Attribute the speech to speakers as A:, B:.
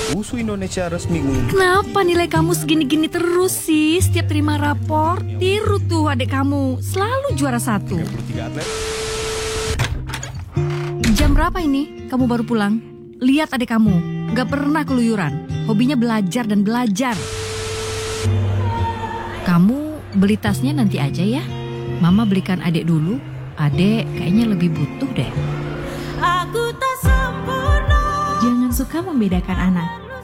A: USU Indonesia resmi umum.
B: Kenapa nilai kamu segini-gini terus sih? Setiap terima rapor, tiru tuh adik kamu. Selalu juara 1.
A: 33 atlet.
B: Jam berapa ini? Kamu baru pulang? Lihat adik kamu, gak pernah keluyuran. Hobinya belajar dan belajar. Kamu beli tasnya nanti aja ya. Mama belikan adik dulu. Adik kayaknya lebih butuh deh.
C: Aku tak sempurna.
D: Jangan suka membedakan anak.